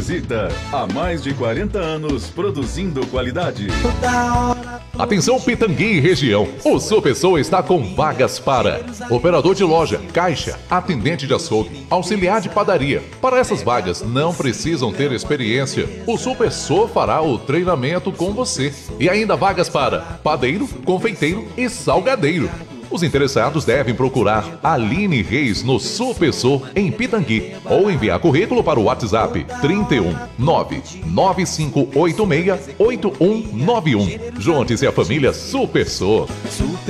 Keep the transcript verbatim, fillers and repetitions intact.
Visita, há mais de quarenta anos produzindo qualidade. Atenção Pitangui e região, o Supersol está com vagas para operador de loja, caixa, atendente de açougue, auxiliar de padaria. Para essas vagas não precisam ter experiência, o Supersol fará o treinamento com você. E ainda vagas para padeiro, confeiteiro e salgadeiro. Os interessados devem procurar Aline Reis no Supersol em Pitangui ou enviar currículo para o WhatsApp trinta e um, nove nove cinco oito seis, oito um nove um. Junte-se à família Supersol.